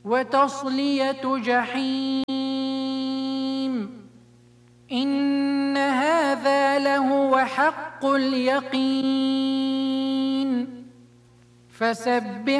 وتصلية جحيم. إن هذا لهو حق اليقين. فسبح